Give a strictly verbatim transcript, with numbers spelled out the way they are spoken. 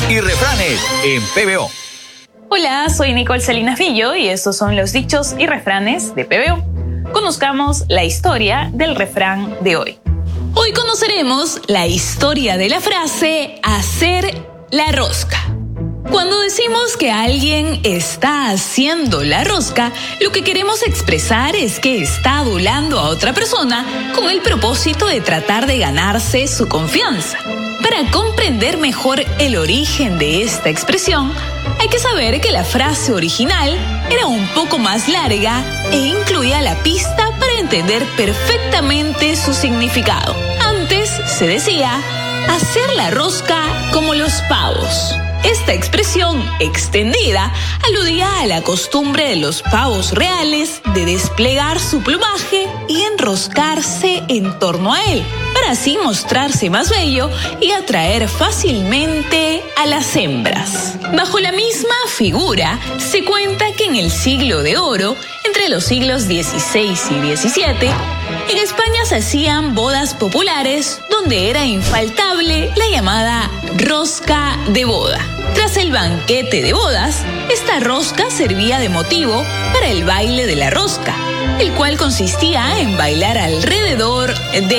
y refranes en P B O. Hola, soy Nicole Salinas Villo y estos son los dichos y refranes de P B O. Conozcamos la historia del refrán de hoy. Hoy conoceremos la historia de la frase hacer la rosca. Cuando decimos que alguien está haciendo la rosca, lo que queremos expresar es que está adulando a otra persona con el propósito de tratar de ganarse su confianza. Para comprender mejor el origen de esta expresión, hay que saber que la frase original era un poco más larga e incluía la pista para entender perfectamente su significado. Antes se decía hacer la rosca como los pavos. Esta expresión extendida aludía a la costumbre de los pavos reales de desplegar su plumaje y enroscarse en torno a él, para así mostrarse más bello y atraer fácilmente a las hembras. Bajo la misma figura, se cuenta que en el siglo de oro, entre los siglos dieciséis y diecisiete, en España se hacían bodas populares donde era infaltable la llamada rosca de boda. Tras el banquete de bodas, esta rosca servía de motivo para el baile de la rosca, el cual consistía en bailar alrededor de